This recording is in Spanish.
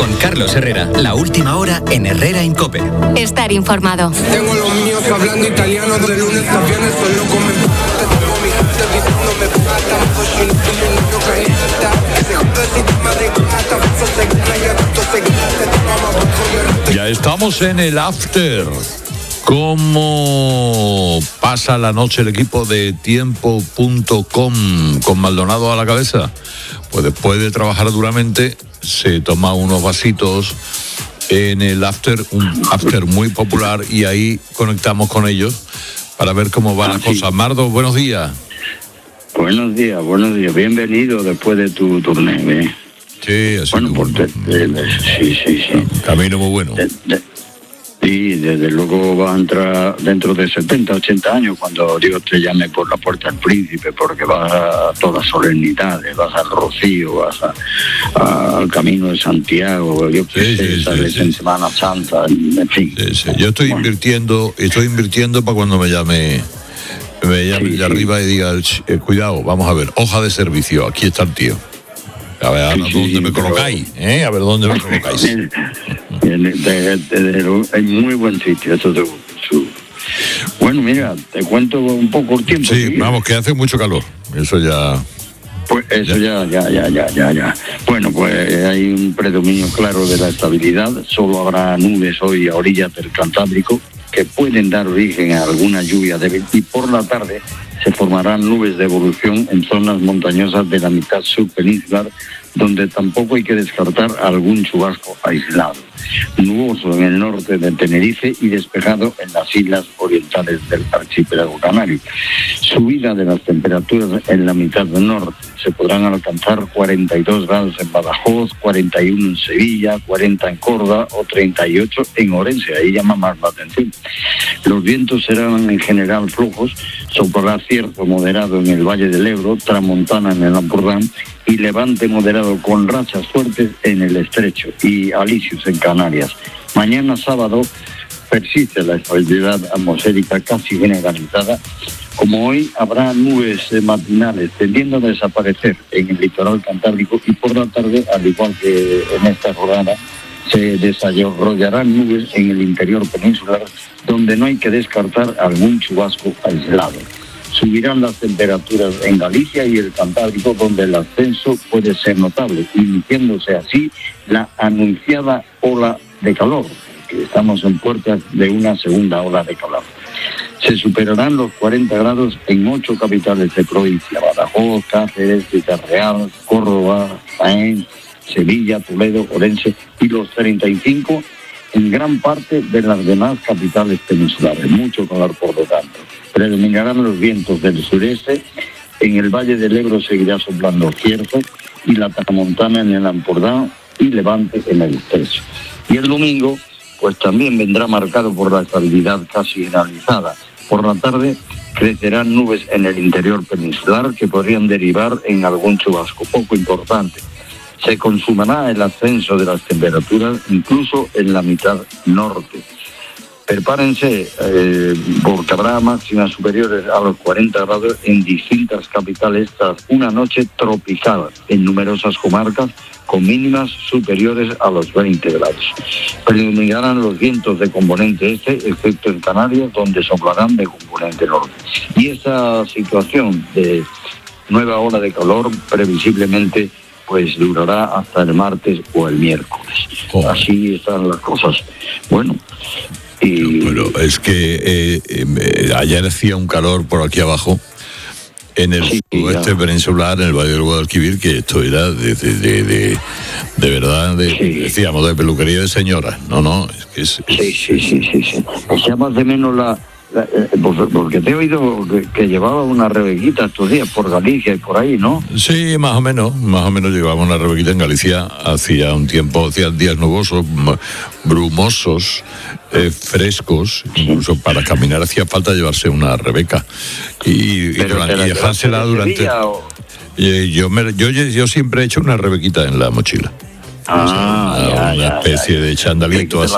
Con Carlos Herrera, la última hora en Herrera en COPE. Estar informado. Tengo los míos hablando italiano de lunes a viernes, solo comen. Tengo mi gente diciéndome plata, Ya estamos en el after. ¿Cómo pasa la noche el equipo de tiempo.com con Maldonado a la cabeza? Pues después de trabajar duramente, se toma unos vasitos en el after, un after muy popular, y ahí conectamos con ellos para ver cómo van las cosas. Mardo, buenos días. Buenos días. Bienvenido después de tu torneo, ¿eh? Sí, así bueno, sí. Camino muy bueno. Sí, desde luego vas a entrar dentro de 70, 80 años cuando Dios te llame por la puerta del príncipe, porque vas a todas solemnidades, vas al Rocío, vas al Camino de Santiago, sales en Semana Santa, en fin. Sí. Yo estoy invirtiendo para cuando me llame de arriba y diga, cuidado, vamos a ver, hoja de servicio, aquí está el tío. A ver, ¿dónde me colocáis? A ver, ¿dónde me colocáis? En muy buen sitio, eso te gusta. Bueno, mira, te cuento un poco el tiempo. Sí, vamos, que hace mucho calor. Eso ya... Pues eso ya. Bueno, pues hay un predominio claro de la estabilidad. Solo habrá nubes hoy a orillas del Cantábrico que pueden dar origen a alguna lluvia débil, y por la tarde se formarán nubes de evolución en zonas montañosas de la mitad sur peninsular, donde tampoco hay que descartar algún chubasco aislado. Nuboso en el norte de Tenerife y despejado en las islas orientales del archipiélago canario. Subida de las temperaturas en la mitad del norte. Se podrán alcanzar 42 grados en Badajoz, 41 en Sevilla, 40 en Córdoba o 38 en Orense. Ahí llama más la atención. Los vientos serán en general flojos, soplará cierzo moderado en el Valle del Ebro, tramontana en el Ampurdán y levante moderado con rachas fuertes en el Estrecho y alisios en Canarias. Mañana sábado persiste la estabilidad atmosférica casi generalizada. Como hoy, habrá nubes matinales tendiendo a desaparecer en el litoral cantábrico, y por la tarde, al igual que en esta jornada, se desarrollarán nubes en el interior peninsular, donde no hay que descartar algún chubasco aislado. Subirán las temperaturas en Galicia y el Cantábrico, donde el ascenso puede ser notable, iniciándose así la anunciada ola de calor, que estamos en puertas de una segunda ola de calor. Se superarán los 40 grados en 8 capitales de provincia: Badajoz, Cáceres, Ciudad Real, Córdoba, Jaén, Sevilla, Toledo, Orense, y los 35 en gran parte de las demás capitales peninsulares. Mucho calor por lo tanto. Predominarán los vientos del sureste. En el Valle del Ebro seguirá soplando cierzo, y la tramontana en el Ampurdán y levante en el Estrecho. Y el domingo, pues también vendrá marcado por la estabilidad casi generalizada. Por la tarde crecerán nubes en el interior peninsular que podrían derivar en algún chubasco poco importante. Se consumará el ascenso de las temperaturas incluso en la mitad norte. Prepárense porque habrá máximas superiores a los 40 grados en distintas capitales tras una noche tropical en numerosas comarcas, con mínimas superiores a los 20 grados. Predominarán los vientos de componente este, excepto en Canarias, donde soplarán de componente norte. Y esa situación de nueva ola de calor previsiblemente pues durará hasta el martes o el miércoles. Así están las cosas. Bueno, pero es que ayer hacía un calor por aquí abajo, en el suroeste peninsular, en el Valle del Guadalquivir, que esto era de verdad, decíamos, de peluquería de señora. No, es que Sí. Echabas de menos porque te he oído que llevaba una rebequita estos días por Galicia y por ahí, ¿no? Sí, más o menos llevaba una rebequita en Galicia. Hacía un tiempo, hacían días nubosos, brumosos, frescos, incluso para caminar hacía falta llevarse una rebeca y dejársela durante... Yo siempre he hecho una rebequita en la mochila. Una especie de chandalito así.